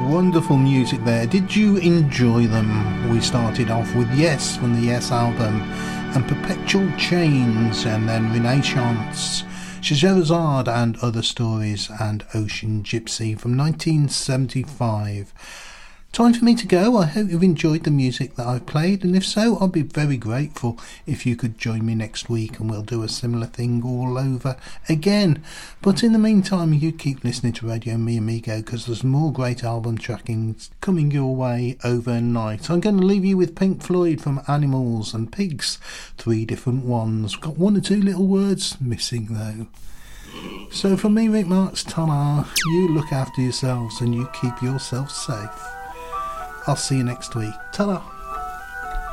Wonderful music there. Did you enjoy them? We started off with Yes from the Yes album, and Perpetual Chains, and then Renaissance, Scheherazade and Other Stories, and Ocean Gypsy from 1975. Time for me to go. I hope you've enjoyed the music that I've played, and if so, I'll be very grateful if you could join me next week and we'll do a similar thing all over again. But in the meantime, you keep listening to Radio Mi Amigo, because there's more great album trackings coming your way overnight. I'm going to leave you with Pink Floyd from Animals and Pigs, 3 different ones. Got 1 or 2 little words missing though. So from me, Rick Marks, ta-ra. You look after yourselves and you keep yourself safe. I'll see you next week. Ta-da!